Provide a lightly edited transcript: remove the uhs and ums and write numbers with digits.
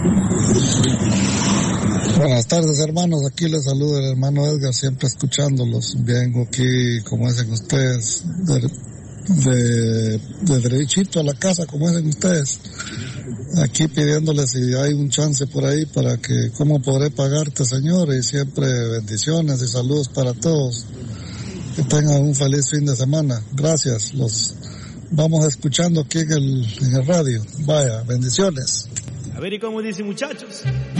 Buenas tardes, hermanos, aquí les saluda el hermano Edgar, siempre escuchándolos. Vengo aquí, como dicen ustedes, de derechito a la casa, como dicen ustedes. Aquí pidiéndoles si hay un chance por ahí para que, cómo podré pagarte, Señor, y siempre bendiciones y saludos para todos. Que tengan un feliz fin de semana. Gracias, los vamos escuchando aquí en el radio. Vaya, bendiciones. A ver, ¿y cómo dice, muchachos?